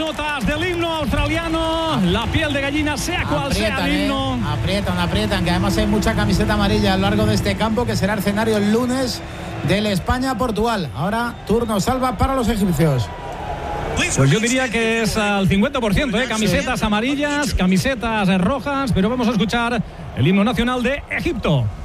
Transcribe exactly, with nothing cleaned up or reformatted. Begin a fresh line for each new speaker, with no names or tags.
notas del himno australiano. La piel de gallina, sea cual
aprietan,
sea el himno.
Eh. Aprietan, aprietan, que además hay mucha camiseta amarilla a lo largo de este campo, que será escenario el lunes del España-Portugal. Ahora, turno salva para los egipcios.
Pues yo diría que es al cincuenta por ciento, ¿eh? Camisetas amarillas, camisetas rojas, pero vamos a escuchar el himno nacional de Egipto.